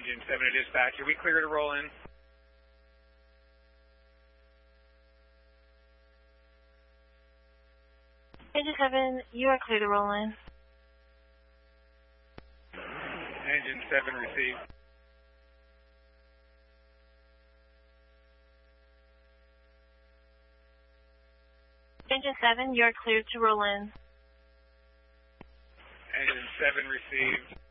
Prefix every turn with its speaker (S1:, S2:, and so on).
S1: Engine 7 to dispatch. Are we clear to roll in?
S2: Engine 7, you are clear to roll in.
S1: Engine 7 received.
S2: Engine 7, you are cleared to roll in.
S1: Engine 7 received.